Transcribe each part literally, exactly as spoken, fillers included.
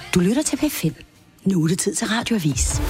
Du lytter til P fem. Nu er det tid til Radioavis.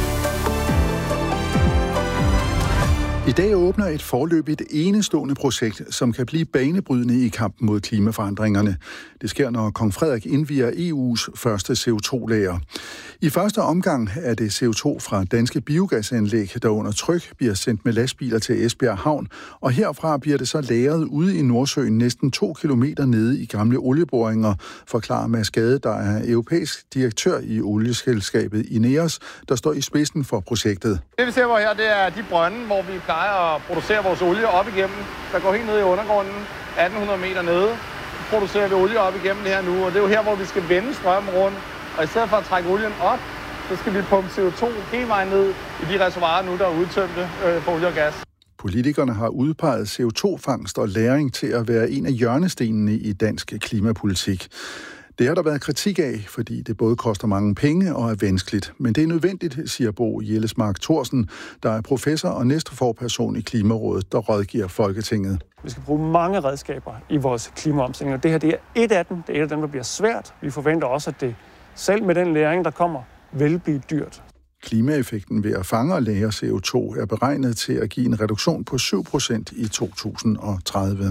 I dag åbner et foreløbigt enestående projekt, som kan blive banebrydende i kampen mod klimaforandringerne. Det sker, når kong Frederik indvier E U's første C O to lager. I første omgang er det C O to fra danske biogasanlæg, der under tryk bliver sendt med lastbiler til Esbjerg Havn, og herfra bliver det så lagret ude i Nordsøen næsten to kilometer nede i gamle olieboringer, forklarer Mads Gade, der er europæisk direktør i olieselskabet Ineos, der står i spidsen for projektet. Det vi ser her, det er de brønde, hvor vi plejer at producere vores olie op igennem, der går helt ned i undergrunden, atten hundrede meter nede. Så producerer vi olie op igennem det her nu, og det er jo her, hvor vi skal vende strømmen rundt. Og i stedet for at trække olien op, så skal vi pumpe C O to hele vejen ned i de reservoirer nu, der er udtømte øh, for olie og gas. Politikerne har udpeget C O to-fangst og lagring til at være en af hjørnestenene i dansk klimapolitik. Det har der været kritik af, fordi det både koster mange penge og er vanskeligt. Men det er nødvendigt, siger Bo Jellesmark Thorsen, der er professor og næstforperson i Klimarådet, der rådgiver Folketinget. Vi skal bruge mange redskaber i vores klimaomstilling, og det her det er et af dem. Det er et af dem, der bliver svært. Vi forventer også, at det selv med den læring, der kommer, vil blive dyrt. Klimaeffekten ved at fange og lagre C O to er beregnet til at give en reduktion på syv procent i to tusind og tredive.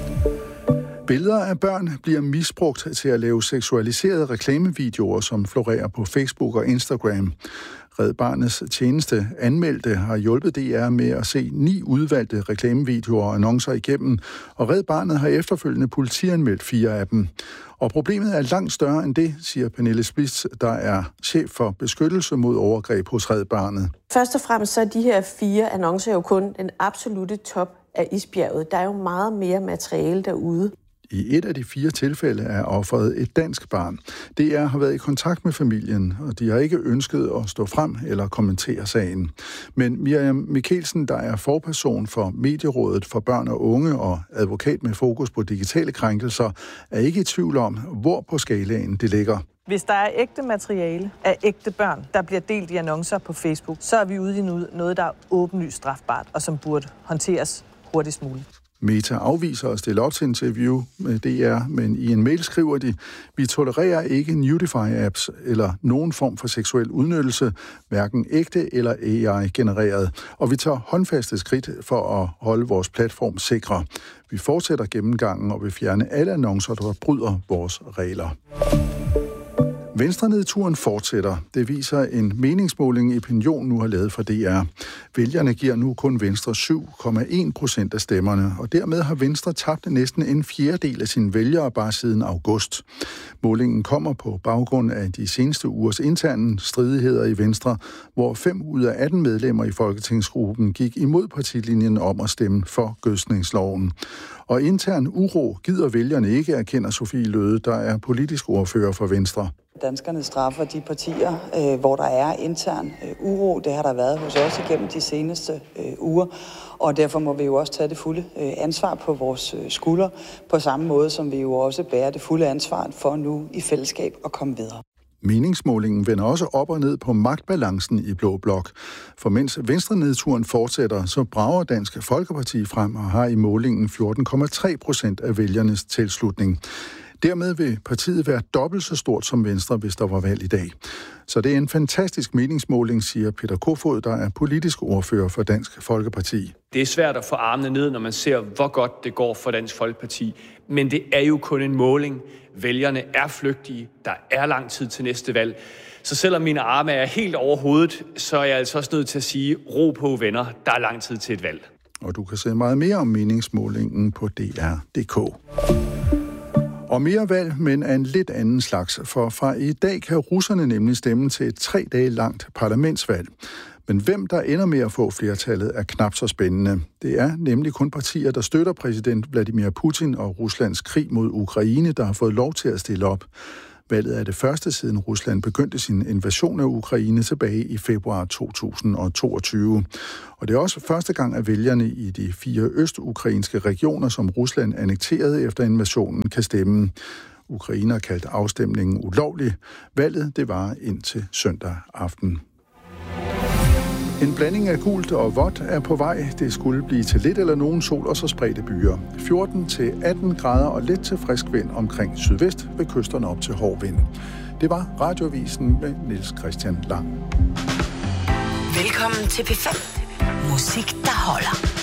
Billeder af børn bliver misbrugt til at lave seksualiserede reklamevideoer, som florerer på Facebook og Instagram. Red Barnets tjeneste anmeldte har hjulpet D R med at se ni udvalgte reklamevideoer og annoncer igennem, og Red Barnet har efterfølgende politianmeldt fire af dem. Og problemet er langt større end det, siger Pernille Splitz, der er chef for beskyttelse mod overgreb hos Red Barnet. Først og fremmest så er de her fire annoncer jo kun den absolutte top af isbjerget. Der er jo meget mere materiale derude. I et af de fire tilfælde er offeret et dansk barn. D R har været i kontakt med familien, og de har ikke ønsket at stå frem eller kommentere sagen. Men Miriam Mikkelsen, der er forperson for Medierådet for Børn og Unge og advokat med fokus på digitale krænkelser, er ikke i tvivl om, hvor på skalaen det ligger. Hvis der er ægte materiale af ægte børn, der bliver delt i annoncer på Facebook, så er vi ude i noget, der er åbenlyst strafbart og som burde håndteres hurtigst muligt. Meta afviser at stille op til interview med D R, men i en mail skriver de, vi tolererer ikke Nudify-apps eller nogen form for seksuel udnyttelse, hverken ægte eller A I-genereret, og vi tager håndfaste skridt for at holde vores platform sikre. Vi fortsætter gennemgangen og vil fjerne alle annoncer, der bryder vores regler. Venstrenedturen fortsætter. Det viser en meningsmåling, Opinion nu har lavet for D R. Vælgerne giver nu kun Venstre syv komma en procent af stemmerne, og dermed har Venstre tabt næsten en fjerdedel af sine vælgere bare siden august. Målingen kommer på baggrund af de seneste ugers interne stridigheder i Venstre, hvor fem ud af atten medlemmer i folketingsgruppen gik imod partilinjen om at stemme for gødsningsloven. Og intern uro gider vælgerne ikke, erkender Sofie Løhde, der er politisk ordfører for Venstre. Danskerne straffer de partier, øh, hvor der er intern øh, uro. Det har der været hos os igennem de seneste øh, uger, og derfor må vi jo også tage det fulde øh, ansvar på vores øh, skuldre, på samme måde som vi jo også bærer det fulde ansvar for nu i fællesskab at komme videre. Meningsmålingen vender også op og ned på magtbalancen i Blå Blok. For mens venstrenedturen fortsætter, så brager Dansk Folkeparti frem og har i målingen fjorten komma tre procent af vælgernes tilslutning. Dermed vil partiet være dobbelt så stort som Venstre, hvis der var valg i dag. Så det er en fantastisk meningsmåling, siger Peter Kofod, der er politisk ordfører for Dansk Folkeparti. Det er svært at få armene ned, når man ser, hvor godt det går for Dansk Folkeparti. Men det er jo kun en måling. Vælgerne er flygtige. Der er lang tid til næste valg. Så selvom mine arme er helt over hovedet, så er jeg altså også nødt til at sige, ro på venner, der er lang tid til et valg. Og du kan se meget mere om meningsmålingen på D R punktum d k. Og mere valg, men af en lidt anden slags, for fra i dag kan russerne nemlig stemme til et tre dage langt parlamentsvalg. Men hvem der ender med at få flertallet er knap så spændende. Det er nemlig kun partier, der støtter præsident Vladimir Putin og Ruslands krig mod Ukraine, der har fået lov til at stille op. Valget er det første siden Rusland begyndte sin invasion af Ukraine tilbage i februar to tusind og toogtyve. Og det er også første gang, at vælgerne i de fire østukrainske regioner, som Rusland annekterede efter invasionen, kan stemme. Ukraine har kaldt afstemningen ulovlig. Valget det var indtil søndag aften. En blanding af gult og vådt er på vej. Det skulle blive til lidt eller nogen sol og så spredte byer. fjorten til atten grader og let til frisk vind omkring sydvest ved kysterne op til hård vind. Det var Radioavisen med Niels Christian Lang. Velkommen til P fem. Musik, der holder.